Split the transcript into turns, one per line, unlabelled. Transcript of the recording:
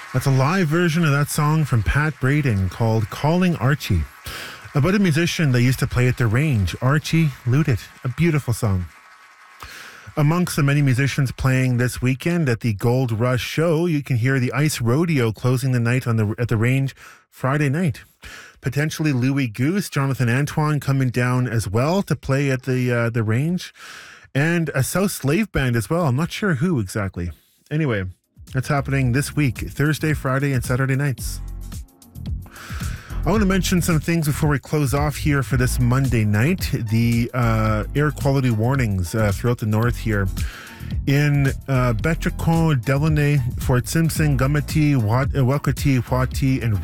That's a live version of that song from Pat Braden called Calling Archie. About a musician that used to play at the range, Archie Ludet. A beautiful song. Amongst the many musicians playing this weekend at the Gold Rush show, you can hear the Ice Rodeo closing the night at the range Friday night. Potentially Louis Goose, Jonathan Antoine coming down as well to play at the range. And a South Slave Band as well. I'm not sure who exactly. Anyway, that's happening this week, Thursday, Friday, and Saturday nights. I want to mention some things before we close off here for this Monday night. The air quality warnings throughout the north here. In Betchacon, Delaunay, Fort Simpson, Gumati, Wakati, Huati, and